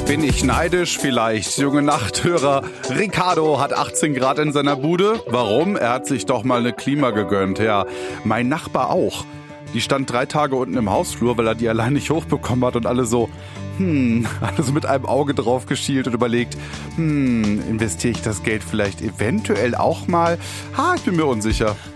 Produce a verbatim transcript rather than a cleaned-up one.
Bin ich neidisch? Vielleicht. Junge Nachthörer, Ricardo hat achtzehn Grad in seiner Bude. Warum? Er hat sich doch mal eine Klima gegönnt. Ja, mein Nachbar auch. Die stand drei Tage unten im Hausflur, weil er die allein nicht hochbekommen hat und alle so, hm, alle so mit einem Auge drauf geschielt und überlegt, hm, investiere ich das Geld vielleicht eventuell auch mal? Ha, ich bin mir unsicher.